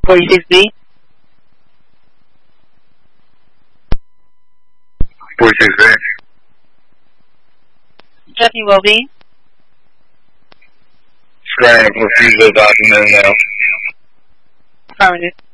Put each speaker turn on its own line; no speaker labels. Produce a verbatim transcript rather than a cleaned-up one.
forty-six B.
forty-six B.
Stephanie will be.
Scanning computer document now.
Affirmative.